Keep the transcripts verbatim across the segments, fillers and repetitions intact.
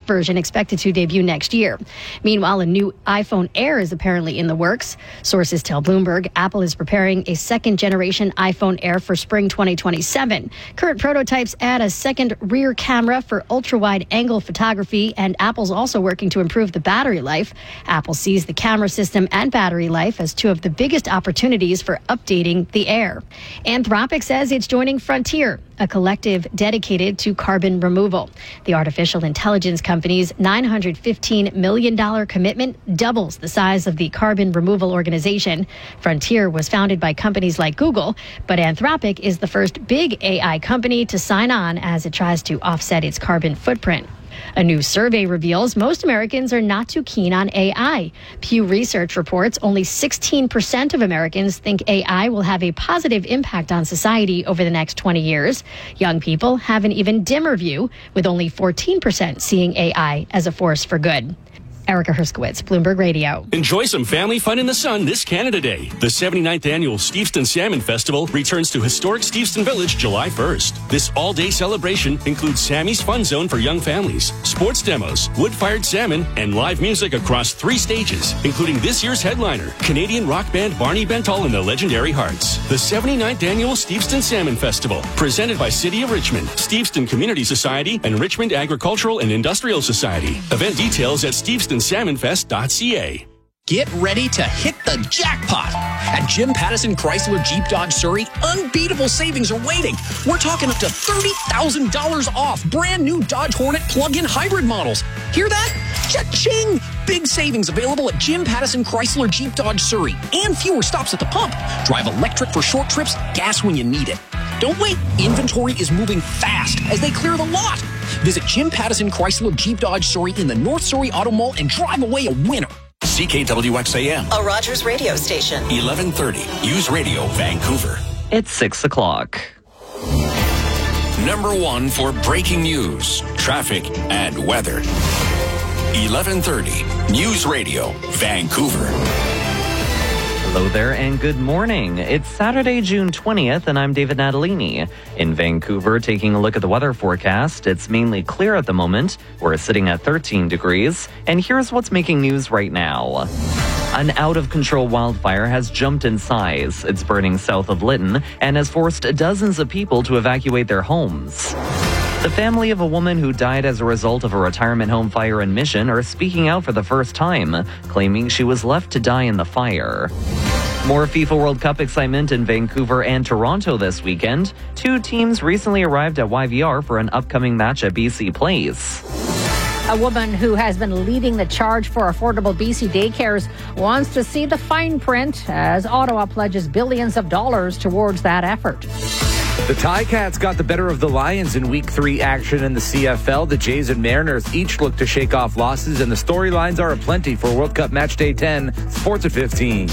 version expected to debut next year. Meanwhile, a new iPhone Air is apparently in the works. Sources tell Bloomberg Apple is preparing a second-generation iPhone Air for spring twenty twenty-seven. Current prototypes add a second rear camera for ultra-wide-angle photography, and Apple's also working to improve the battery life. Apple sees the camera system and battery life as two of the biggest opportunities for updating the Air. Anthropic says it's joining Frontier, a collective dedicated to carbon removal. The artificial intelligence company's nine hundred fifteen million dollars commitment doubles the size of the carbon removal organization. Frontier was founded by companies like Google, but Anthropic is the first big A I company to sign on as it tries to offset its carbon footprint. A new survey reveals most Americans are not too keen on A I. Pew Research reports only sixteen percent of Americans think A I will have a positive impact on society over the next twenty years. Young people have an even dimmer view, with only fourteen percent seeing A I as a force for good. Erica Herskowitz, Bloomberg Radio. Enjoy some family fun in the sun this Canada Day. The seventy-ninth Annual Steveston Salmon Festival returns to historic Steveston Village July first. This all-day celebration includes Sammy's Fun Zone for young families, sports demos, wood-fired salmon, and live music across three stages, including this year's headliner, Canadian rock band Barney Bentall and the Legendary Hearts. The seventy-ninth Annual Steveston Salmon Festival, presented by City of Richmond, Steveston Community Society, and Richmond Agricultural and Industrial Society. Event details at steveston salmon fest dot c a. Get ready to hit the jackpot. At Jim Pattison Chrysler Jeep Dodge Surrey, unbeatable savings are waiting. We're talking up to thirty thousand dollars off brand new Dodge Hornet plug-in hybrid models. Hear that? Cha-ching! Big savings available at Jim Pattison Chrysler Jeep Dodge Surrey, and fewer stops at the pump. Drive electric for short trips, gas when you need it. Don't wait. Inventory is moving fast as they clear the lot. Visit Jim Pattison Chrysler Jeep Dodge Surrey in the North Surrey Auto Mall and drive away a winner. C K W X A M, a Rogers radio station. eleven thirty, News Radio, Vancouver. It's six o'clock. Number one for breaking news, traffic, and weather. eleven thirty, News Radio, Vancouver. Hello there and good morning. It's Saturday, June twentieth, and I'm David Natalini. In Vancouver, taking a look at the weather forecast, it's mainly clear at the moment. We're sitting at thirteen degrees, and here's what's making news right now. An out-of-control wildfire has jumped in size. It's burning south of Lytton and has forced dozens of people to evacuate their homes. The family of a woman who died as a result of a retirement home fire in Mission are speaking out for the first time, claiming she was left to die in the fire. More FIFA World Cup excitement in Vancouver and Toronto this weekend. Two teams recently arrived at Y V R for an upcoming match at B C Place. A woman who has been leading the charge for affordable B C daycares wants to see the fine print as Ottawa pledges billions of dollars towards that effort. The Ticats got the better of the Lions in Week three action in the C F L. The Jays and Mariners each look to shake off losses, and the storylines are aplenty for World Cup Match Day ten. Sports at fifteen.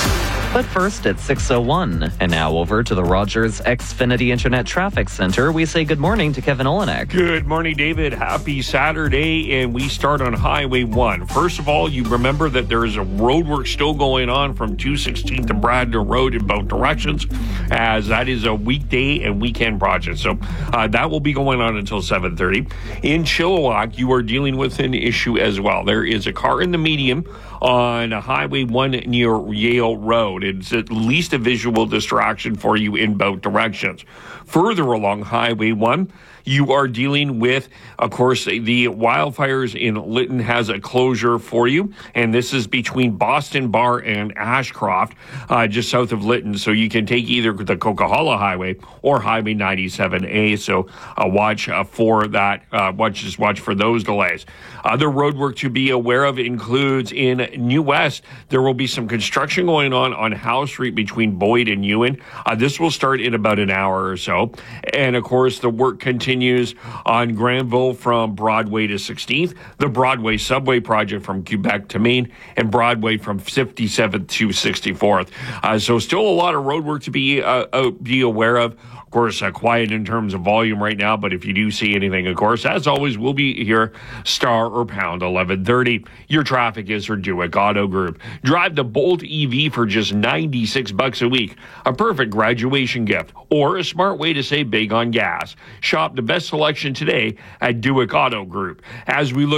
But first, it's six oh one. And now over to the Rogers Xfinity Internet Traffic Center. We say good morning to Kevin Olenek. Good morning, David. Happy Saturday, and we start on Highway one. First of all, you remember that there is a roadwork still going on from two sixteenth to Bradner Road in both directions, as that is a weekday and weekend project. So uh, that will be going on until seven thirty. In Chilliwack, you are dealing with an issue as well. There is a car in the median on Highway one near Yale Road. It's at least a visual distraction for you in both directions. Further along Highway one, you are dealing with, of course, the wildfires in Lytton has a closure for you, and this is between Boston Bar and Ashcroft, uh, just south of Lytton. So you can take either the Coquihalla Highway or Highway ninety-seven A. So uh, watch uh, for that. Uh, watch just watch for those delays. Other road work to be aware of includes in New West, there will be some construction going on on Howe Street between Boyd and Ewan. Uh, this will start in about an hour or so. And of course, the work continues on Granville from Broadway to sixteenth, the Broadway subway project from Quebec to Maine, and Broadway from fifty-seventh to sixty-fourth. Uh, so still a lot of road work to be uh, uh, be aware of. Of course, uh, quiet in terms of volume right now, but if you do see anything, of course, as always, we'll be here, star or pound eleven thirty. Your traffic is for Dewick Auto Group. Drive the Bolt E V for just ninety-six bucks a week, a perfect graduation gift, or a smart way to save big on gas. Shop the best selection today at Dewick Auto Group. As we look